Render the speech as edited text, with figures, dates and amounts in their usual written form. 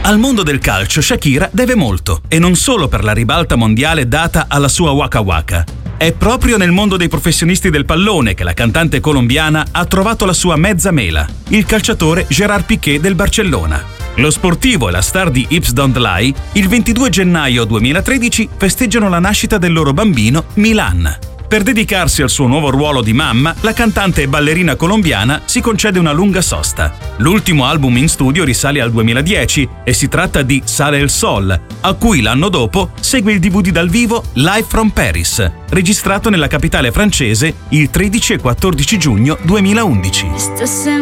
Al mondo del calcio Shakira deve molto, e non solo per la ribalta mondiale data alla sua Waka Waka. È proprio nel mondo dei professionisti del pallone che la cantante colombiana ha trovato la sua mezza mela, il calciatore Gerard Piqué del Barcellona. Lo sportivo e la star di Hips Don't Lie, il 22 gennaio 2013 festeggiano la nascita del loro bambino Milan. Per dedicarsi al suo nuovo ruolo di mamma, la cantante e ballerina colombiana si concede una lunga sosta. L'ultimo album in studio risale al 2010 e si tratta di Sale el Sol, a cui l'anno dopo segue il DVD dal vivo Live from Paris, registrato nella capitale francese il 13 e 14 giugno 2011.